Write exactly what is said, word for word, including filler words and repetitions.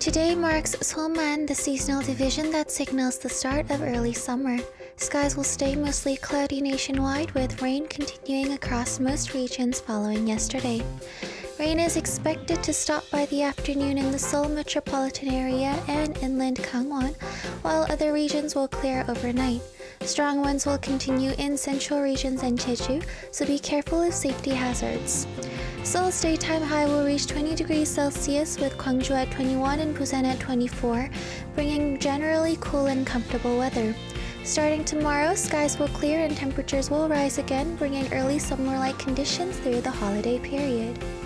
Today marks Seolman, the seasonal division that signals the start of early summer. Skies will stay mostly cloudy nationwide, with rain continuing across most regions following yesterday. Rain is expected to stop by the afternoon in the Seoul metropolitan area and inland Gangwon, while other regions will clear overnight. Strong winds will continue in central regions and Jeju, so be careful of safety hazards. Seoul's daytime high will reach twenty degrees Celsius, with Gwangju at twenty-one and Busan at twenty-four, bringing generally cool and comfortable weather. Starting tomorrow, skies will clear and temperatures will rise again, bringing early summer-like conditions through the holiday period.